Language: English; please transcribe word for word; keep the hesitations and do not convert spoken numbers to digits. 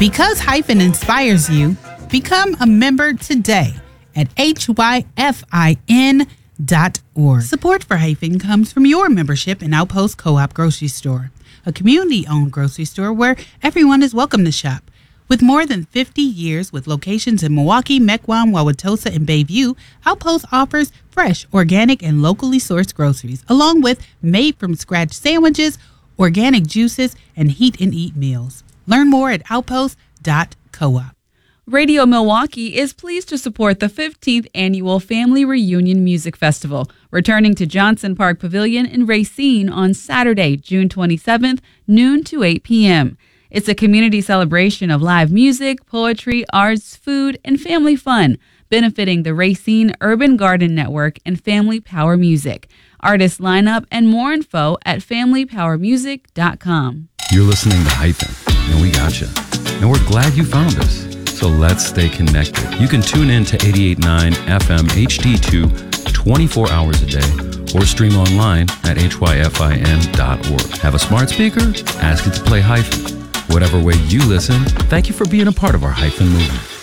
Because Hyphen inspires you, become a member today at H Y F I N dot org. Support for Hyphen comes from your membership in Outpost Co-op Grocery Store, a community-owned grocery store where everyone is welcome to shop. With more than fifty years with locations in Milwaukee, Mequon, Wauwatosa, and Bayview, Outpost offers fresh, organic, and locally sourced groceries, along with made-from-scratch sandwiches, organic juices, and heat-and-eat meals. Learn more at outpost dot coop. Radio Milwaukee is pleased to support the fifteenth Annual Family Reunion Music Festival, returning to Johnson Park Pavilion in Racine on Saturday, June twenty-seventh, noon to eight p.m. It's a community celebration of live music, poetry, arts, food, and family fun, benefiting the Racine Urban Garden Network and Family Power Music. Artist lineup and more info at family power music dot com. You're listening to Hyphen, and we gotcha. And we're glad you found us. So let's stay connected. You can tune in to eighty-eight point nine F M H D two twenty-four hours a day or stream online at H Y F I N dot org. Have a smart speaker? Ask it to play Hyphen. Whatever way you listen, thank you for being a part of our Hyphen movement.